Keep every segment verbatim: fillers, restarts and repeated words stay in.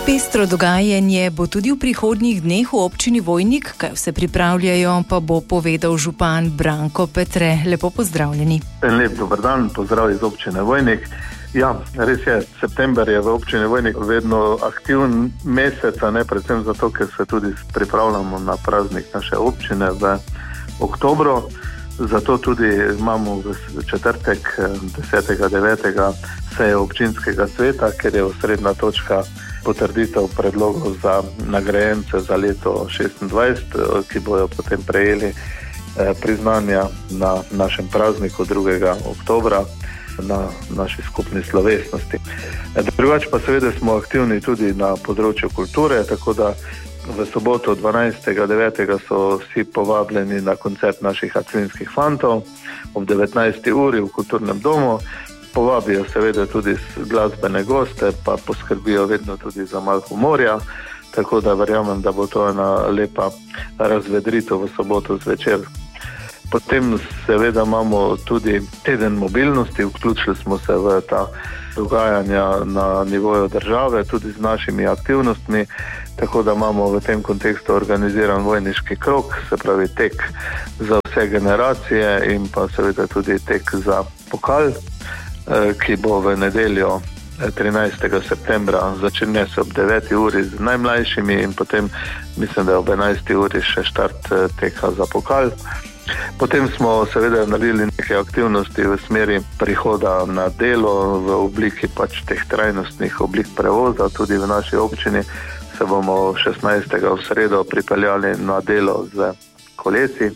Pestro dogajanje bo tudi v prihodnjih dneh v občini Vojnik, kaj vse pripravljajo, pa bo povedal župan Branko Petre. Lepo pozdravljeni. Lep dober dan, pozdrav iz občine Vojnik. Ja, res je, september je v občini Vojnik vedno aktivn mesec, ne predvsem zato, ker se tudi pripravljamo na praznik naše občine v oktobru. Zato tudi imamo v četrtek desetega devetega seje občinskega sveta, ker je osrednja točka potrditev predlogov za nagrajence za leto šestindvajset, ki bojo potem prejeli priznanja na našem prazniku drugega oktobra na naši skupni slovesnosti. Drugače pa seveda smo aktivni tudi na področju kulture, tako da v soboto dvanajstega devetega so vsi povabljeni na koncert naših Aclinskih fantov ob devetnajsti uri v kulturnem domu. Povabijo seveda tudi glasbene goste, pa poskrbijo vedno tudi za malo humorja, tako da verjamem, da bo to ena lepa razvedritev v soboto zvečer. Potem seveda imamo tudi teden mobilnosti, vključili smo se v ta dogajanja na nivoju države, tudi z našimi aktivnostmi, tako da imamo v tem kontekstu organiziran vojniški krog, se pravi tek za vse generacije in pa seveda tudi tek za pokal, ki bo v nedeljo trinajstega septembra začne se ob deveti uri z najmlajšimi in potem mislim, da je ob enajsti uri še štart teka za pokal. Potem smo seveda naredili neke aktivnosti v smeri prihoda na delo v obliki pač teh trajnostnih oblik prevoza. Tudi v naši občini se bomo šestnajstega v sredo pripeljali na delo z kolesi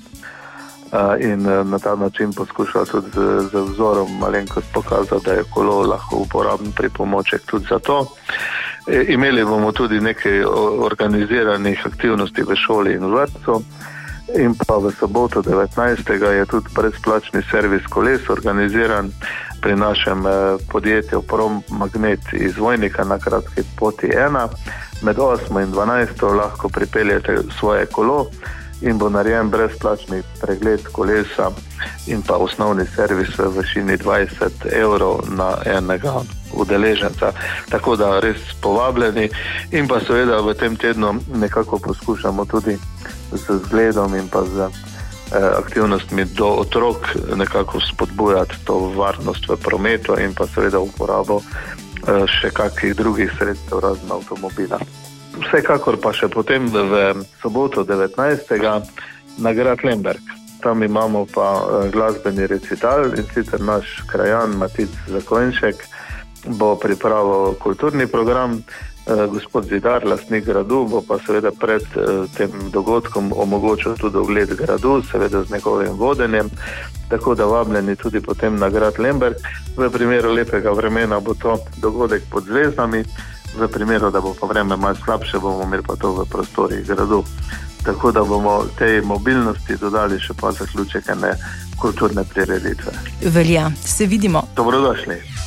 in na ta način poskušala tudi z, z vzorom malenkost pokazati, da je kolo lahko uporaben pripomoček tudi za to. E, imeli bomo tudi nekaj organiziranih aktivnosti v šoli in v vrtcu. In pa v soboto devetnajstega je tudi brezplačni servis koles organiziran pri našem podjetju Prom Magnet iz Vojnika na kratki poti ena. Med osmo in dvanajsto lahko pripeljete svoje kolo in bo narejen brezplačni pregled kolesa in pa osnovni servis v višini dvajset evrov na enega udeleženca. Tako da res povabljeni in pa seveda v tem tednu nekako poskušamo tudi z zgledom in pa z eh, aktivnostmi do otrok nekako spodbujati to varnost v prometu in pa seveda uporabo eh, še kakih drugih sredstev razen avtomobila. Vsekakor pa še potem v soboto devetnajstega na Grad Lemberg. Tam imamo pa glasbeni recital in sicer naš krajan Matic Zakonjšek bo pripravil kulturni program. Gospod Zidar, lastnik gradu, bo pa seveda pred tem dogodkom omogočil tudi ogled gradu, seveda z njegovim vodenjem, tako da vabljeni tudi potem na Grad Lemberg. V primeru lepega vremena bo to dogodek pod zvezdami, v primeru, da bo pa vreme malo slabše, bomo imeli pa to v prostorih gradu. Tako da bomo tej mobilnosti dodali še pa zaključek ene kulturne prireditve. Velja, se vidimo. Dobrodošli.